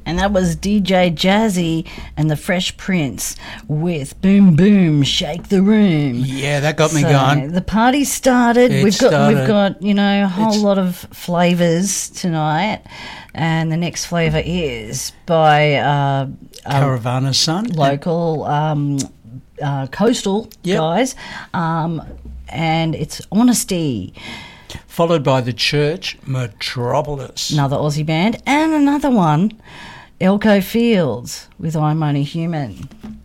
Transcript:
And that was DJ Jazzy and the Fresh Prince with Boom Boom Shake the Room. Yeah, that got me going. The party started. We've got a whole lot of flavours tonight, and the next flavour is by Caravana's Son, local coastal guys, and it's Honesty. Followed by The Church, Metropolis. Another Aussie band, and another one, Elko Fields with I'm Only Human.